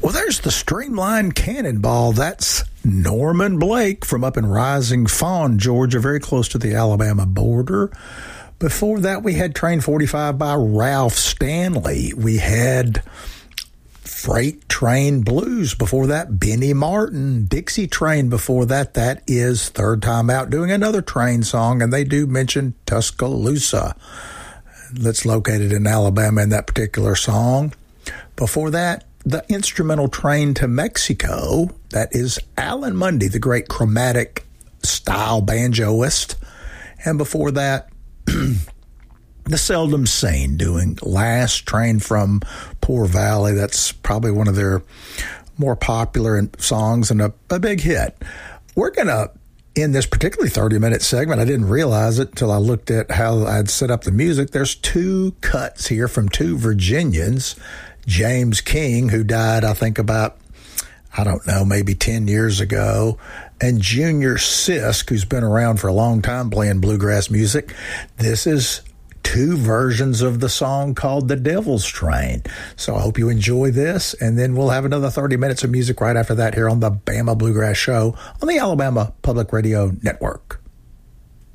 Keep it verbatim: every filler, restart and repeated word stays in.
Well, there's the Streamline Cannonball. That's Norman Blake from up in Rising Fawn, Georgia, very close to the Alabama border. Before that, we had Train forty-five by Ralph Stanley. We had Freight Train Blues. Before that, Benny Martin. Dixie Train before that. That is Third Time Out doing another train song, and they do mention Tuscaloosa. That's located in Alabama in that particular song. Before that, the instrumental Train to Mexico. That is Alan Mundy, the great chromatic style banjoist. And before that, the Seldom Seen doing Last Train from Poor Valley. That's probably one of their more popular songs and a, a big hit. We're going to end this particularly thirty-minute segment. I didn't realize it until I looked at how I'd set up the music. There's two cuts here from two Virginians. James King, who died, I think, about, I don't know, maybe ten years ago, and Junior Sisk, who's been around for a long time playing bluegrass music. This is two versions of the song called The Devil's Train. So I hope you enjoy this, and then we'll have another thirty minutes of music right after that here on the Bama Bluegrass Show on the Alabama Public Radio Network.